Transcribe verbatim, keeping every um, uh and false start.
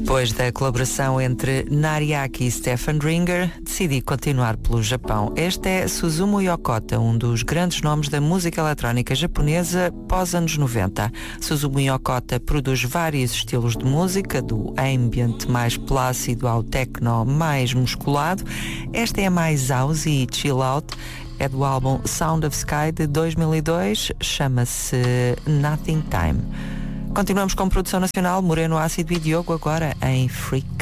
Depois da colaboração entre Nariaki e Stefan Ringer, decidi continuar pelo Japão. Este é Susumu Yokota, um dos grandes nomes da música eletrónica japonesa pós-anos noventa. Susumu Yokota produz vários estilos de música, do ambient mais plácido ao techno mais musculado. Esta é a mais house e chill out. É do álbum Sound of Sky de dois mil e dois, chama-se Nothing Time. Continuamos com produção nacional, Moreno Ácido e Diogo agora em Freak.